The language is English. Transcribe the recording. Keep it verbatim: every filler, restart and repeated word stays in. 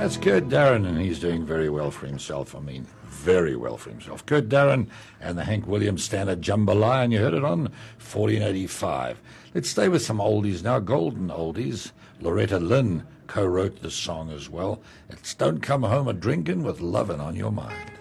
That's Kurt Darren, and he's doing very well for himself. I mean, very well for himself. Kurt Darren and the Hank Williams standard Jambalaya, and you heard it on fourteen eighty-five. Let's stay with some oldies now, golden oldies. Loretta Lynn co-wrote this song as well. It's Don't Come Home a Drinkin' with Lovin' on Your Mind.